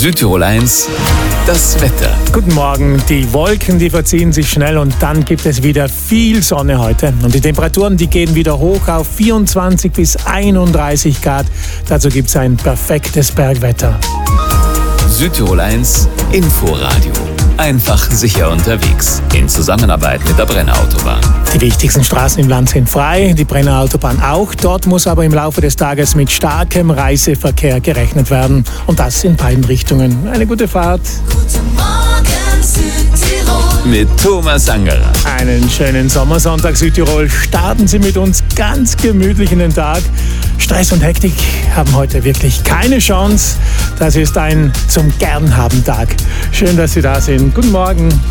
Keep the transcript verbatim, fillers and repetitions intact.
Südtirol eins, das Wetter. Guten Morgen. Die Wolken, die verziehen sich schnell und dann gibt es wieder viel Sonne heute. Und die Temperaturen, die gehen wieder hoch auf vierundzwanzig bis einunddreißig Grad. Dazu gibt es ein perfektes Bergwetter. Südtirol eins, Inforadio. Einfach sicher unterwegs. In Zusammenarbeit mit der Brenner Autobahn. Die wichtigsten Straßen im Land sind frei, die Brenner Autobahn auch. Dort muss aber im Laufe des Tages mit starkem Reiseverkehr gerechnet werden. Und das in beiden Richtungen. Eine gute Fahrt. Guten Morgen, Südtirol. Mit Thomas Angerer. Einen schönen Sommersonntag Südtirol. Starten Sie mit uns ganz gemütlich in den Tag. Stress und Hektik haben heute wirklich keine Chance. Das ist ein zum Gernhaben-Tag. Schön, dass Sie da sind. Guten Morgen.